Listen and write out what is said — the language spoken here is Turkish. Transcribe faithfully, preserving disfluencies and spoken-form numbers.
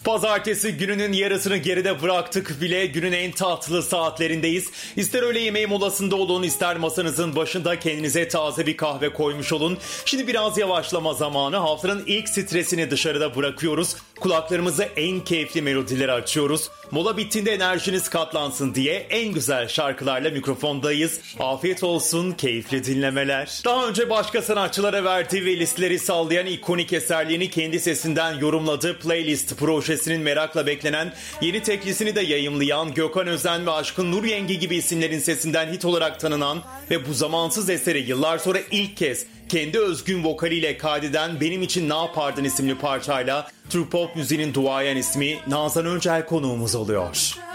Pazartesi gününün yarısını geride bıraktık bile, günün en tatlı saatlerindeyiz. İster öğle yemeği molasında olun, ister masanızın başında kendinize taze bir kahve koymuş olun. Şimdi biraz yavaşlama zamanı. Haftanın ilk stresini dışarıda bırakıyoruz. Kulaklarımızı en keyifli melodileri açıyoruz. Mola bittiğinde enerjiniz katlansın diye en güzel şarkılarla mikrofondayız. Afiyet olsun, keyifli dinlemeler. Daha önce başka sanatçılara verdiği ve listeleri sallayan ikonik eserlerini kendi sesinden yorumladığı Playlist projesinin merakla beklenen yeni teklisini de yayımlayan Gökhan Özen ve Aşkın Nur Yengi gibi isimlerin sesinden hit olarak tanınan ve bu zamansız eseri yıllar sonra ilk kez kendi özgün vokaliyle kaydeden Benim İçin Ne Yapardın isimli parçayla Türk pop müziğinin duayen ismi Nazan Öncel konuğumuz oluyor.